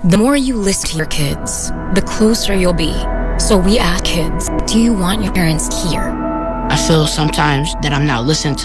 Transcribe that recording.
The more you listen to your kids, the closer you'll be. So we ask kids, do you want your parents here? I feel sometimes that I'm not listened to.